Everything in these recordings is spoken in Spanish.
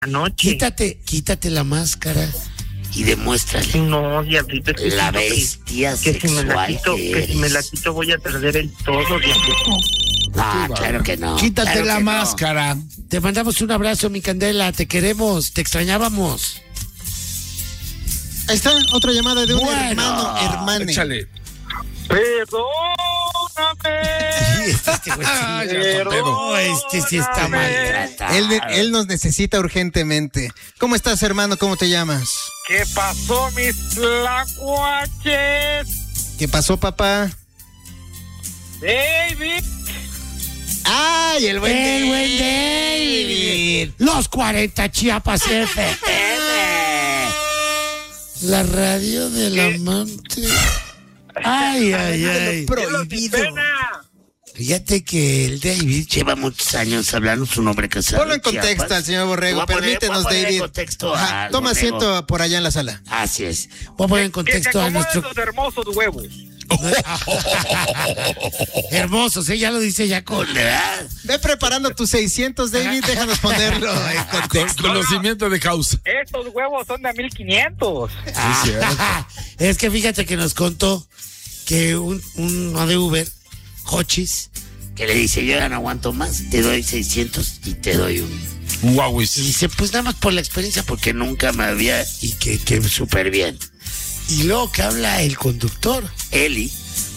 anoche. Quítate la máscara y demuéstrale. No, diablito, es la bestia sexual que si me la quito voy a perder el todo, diablito. No, claro que no. Quítate claro la que máscara. No. Te mandamos un abrazo, mi Candela. Te queremos, te extrañábamos. Ahí está, otra llamada de un hermano. Échale. Perdóname. Este sí está maltratado. Él nos necesita urgentemente. ¿Cómo estás, hermano? ¿Cómo te llamas? ¿Qué pasó, mis tlacuaches? ¿Qué pasó, papá? David. ¡Ay, el buen David! Los 40 Chiapas FM. La radio del amante. Ay. Prohibido. Fíjate que el David lleva muchos años hablando su nombre casado. Ponlo en contexto al señor Borrego. Permítenos, David. Toma asiento por allá en la sala. Así es. Voy a poner en contexto a nuestro... esos hermosos huevos. Hermosos, ya lo dice ya con edad. Ve preparando tus 600, David. Déjanos ponerlo en contexto. Conocimiento de causa. Estos huevos son de 1500. Es que fíjate que nos contó que uno de Uber, Hochis, que le dice, yo ya no aguanto más, te doy 600 y te doy un... Guau, Y dice, pues nada más por la experiencia, porque nunca me había... Y que súper bien. Y luego que habla el conductor, Eli,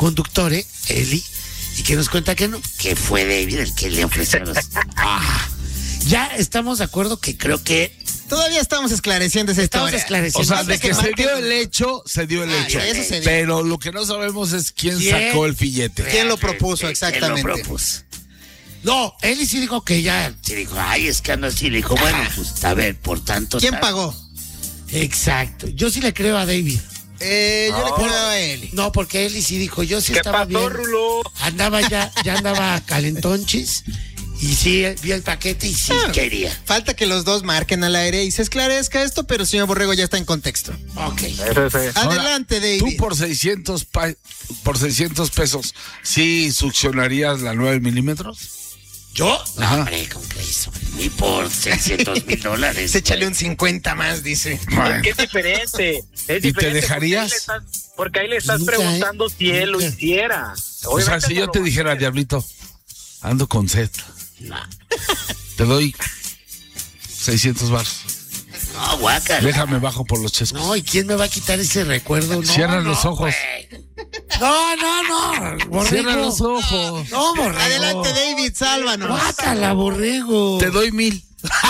y que nos cuenta que no, que fue David el que le ofreció los... Ya estamos de acuerdo que creo que... Todavía estamos esclareciendo esa historia. O sea, de que se dio el hecho, se dio el hecho. Eso se dio. Pero lo que no sabemos es quién sacó el fillete. ¿Quién lo propuso exactamente? ¿Quién lo propuso? No, Eli sí dijo que ya, sí dijo, es que ando así, le dijo, bueno, pues a ver, por tanto... ¿Quién pagó? Exacto, yo sí le creo a David. Yo le creo a Eli. No, porque Eli sí dijo, yo sí estaba bien. Rulo? Ya andaba calentonchis. Y sí, vi el paquete y sí quería. Falta que los dos marquen al aire y se esclarezca esto, pero señor Borrego ya está en contexto. Ok. Adelante, David. Tú por 600 pesos, ¿sí succionarías la 9 milímetros? ¿Yo? No, hombre, ¿cómo crees? Ni por $600,000. Échale un 50 más, dice. Porque es diferente. ¿Y te dejarías? Porque ahí le estás preguntando si él lo hiciera. O sea, si yo te dijera, Diablito, ando con sed. No. Te doy 600 baros. No, guácala. Déjame bajo por los chescos. No, ¿y quién me va a quitar ese recuerdo? Cierra los ojos. Güey. No. Borrego. Cierra los ojos. No, Borrego. Adelante, David, sálvanos. Guácala, Borrego. Te doy 1,000.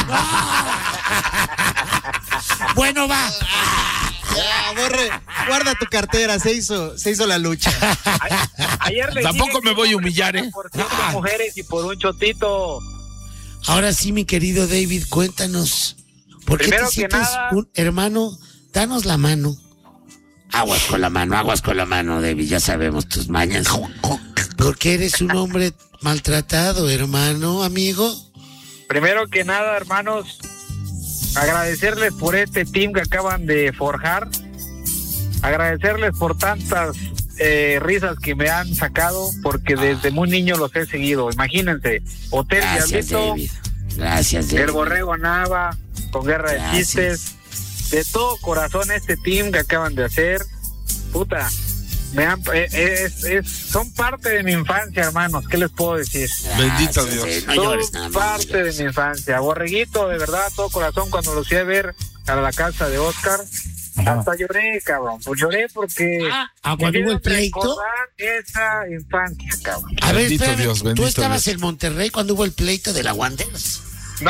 Bueno, va. Ya, Borre, guarda tu cartera, se hizo la lucha. Ayer le Tampoco me voy a humillar, Por 5 mujeres y por un chotito. Ahora sí, mi querido David, cuéntanos. ¿Por qué Primero te que sientes nada, un hermano? Danos la mano. Aguas con la mano, David, ya sabemos tus mañas. Porque eres un hombre maltratado, hermano, amigo. Primero que nada, hermanos, agradecerles por este team que acaban de forjar. Agradecerles por tantas risas que me han sacado, porque desde muy niño los he seguido. Imagínense, Hotel Gracias, Diablito, David. Gracias, David. El Borrego Nava, con Guerra de Chistes. De todo corazón este team que acaban de hacer. Puta, son parte de mi infancia, hermanos. ¿Qué les puedo decir? Bendito Dios. No llores nada Son más. parte de mi infancia. Borreguito, de verdad, todo corazón, cuando los fui a ver a la casa de Oscar, hasta lloré, cabrón. Pues lloré porque... cuando hubo el pleito. Recordar esa infancia, cabrón. A ver, Bendito espérame, Dios, bendito tú estabas Dios. en Monterrey cuando hubo el pleito de la Wanderers. No.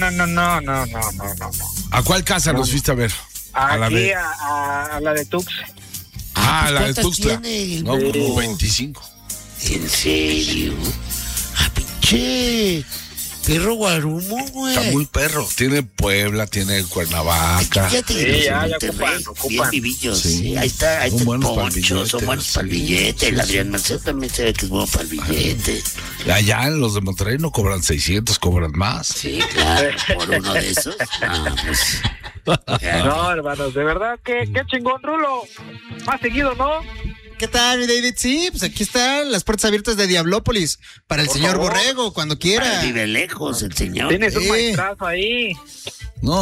¿A cuál casa los fuiste a ver? Aquí, la de... a la de Tux. la de ¿cuántas Tuxtla. tiene el No, como 25. ¿En serio? Pinche perro guarumo, güey. Está muy perro. Tiene Puebla, tiene Cuernavaca. Fíjate, Sí, los de ya Monterrey, ocupan. bien vivillos. Sí. Sí, ahí está Son el buenos para el Poncho, son billete, buenos para el sí, billete. sí, El sí. Adrián Marcelo también se ve que es bueno para el billete. Allá los de Monterrey no cobran 600, cobran más. Sí, claro, por uno de esos. Pues, No, hermanos, de verdad, qué chingón, Rulo. Más seguido, ¿no? ¿Qué tal, mi David? Sí, pues aquí están las puertas abiertas de Diablópolis para el señor Borrego, cuando quiera. Vive lejos el señor. Tienes un maestrazo ahí. No,